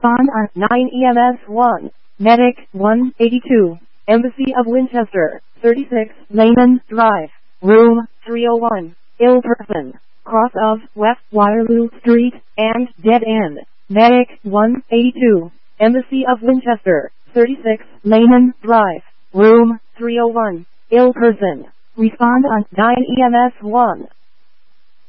Respond on 9 EMS 1. Medic 182. Embassy of Winchester, 36 Lehman Drive, Room 301. Ill person. Cross of West Waterloo Street and Dead End. Medic 182. Embassy of Winchester, 36 Lehman Drive, Room 301. Ill person. Respond on 9 EMS 1.